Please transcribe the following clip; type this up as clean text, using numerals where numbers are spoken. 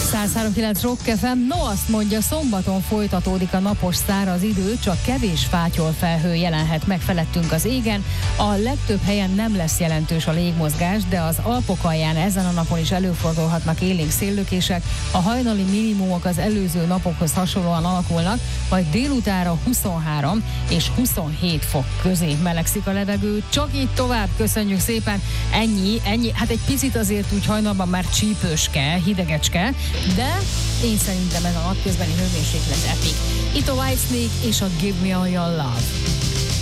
103.9 Rock FM. No, azt mondja, szombaton folytatódik a napos száraz idő, csak kevés fátyol felhő jelenhet meg felettünk az égen. A legtöbb helyen nem lesz jelentős a légmozgás, de az Alpok alján ezen a napon is előfordulhatnak élénk széllökések. A hajnali minimumok az előző napokhoz hasonlóan alakulnak, majd délutánra 23 és 27 fok közé melegszik a levegő. Csak így tovább, köszönjük szépen. Ennyi. Hát egy picit azért úgy hajnalban már csípőske, hidegecske, de én szerintem ez a napközbeni hőmérséklet epik. Itt a Whitesnake és a Give Me All Your Love.